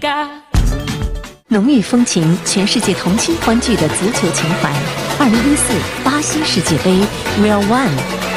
浓郁风情，全世界同心欢聚的足球情怀。2014巴西世界杯 Real One